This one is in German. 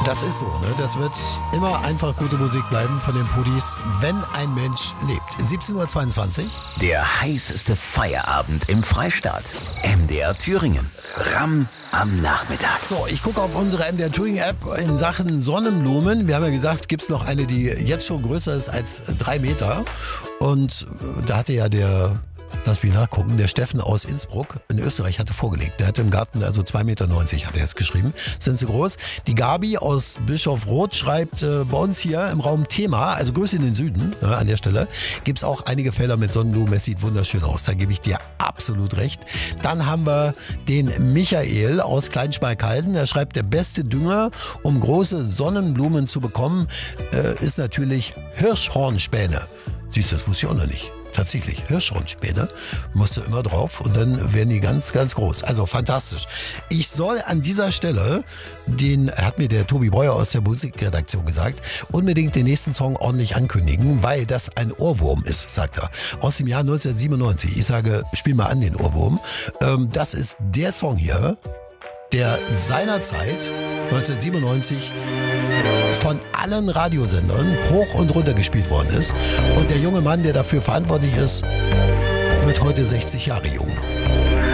Das ist so, ne? Das wird immer einfach gute Musik bleiben von den Pudis, wenn ein Mensch lebt. 17:22 Uhr. Der heißeste Feierabend im Freistaat. MDR Thüringen. Ramm am Nachmittag. So, ich gucke auf unsere MDR Thüringen App in Sachen Sonnenblumen. Wir haben ja gesagt, gibt es noch eine, die jetzt schon größer ist als 3 Meter. Und da hatte ja lass mich nachgucken, der Steffen aus Innsbruck in Österreich hatte vorgelegt. Der hatte im Garten also 2,90 Meter, hat er jetzt geschrieben. Sind sie groß? Die Gabi aus Bischofroth schreibt bei uns hier im Raum Thema, also Grüße in den Süden, an der Stelle, gibt es auch einige Felder mit Sonnenblumen. Es sieht wunderschön aus, da gebe ich dir absolut recht. Dann haben wir den Michael aus Kleinschmalkalden. Er schreibt, der beste Dünger, um große Sonnenblumen zu bekommen, ist natürlich Hirschhornspäne. Siehst du, das wusste ich auch noch nicht. Tatsächlich, Hirschhornspäne musst du immer drauf und dann werden die ganz, ganz groß. Also fantastisch. Ich soll an dieser Stelle, hat mir der Tobi Breuer aus der Musikredaktion gesagt, unbedingt den nächsten Song ordentlich ankündigen, weil das ein Ohrwurm ist, sagt er. Aus dem Jahr 1997. Ich sage, spiel mal an den Ohrwurm. Das ist der Song hier, der seinerzeit 1997 von allen Radiosendern hoch und runter gespielt worden ist. Und der junge Mann, der dafür verantwortlich ist, wird heute 60 Jahre jung.